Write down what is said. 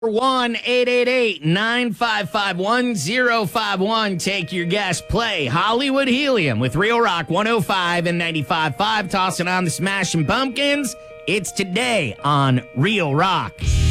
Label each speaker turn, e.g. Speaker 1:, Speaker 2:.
Speaker 1: 1-888-955-1051. Take your guess. Play Hollywood Helium with Real Rock 105 and 95.5. Tossing on the Smashing Pumpkins. It's today on Real Rock.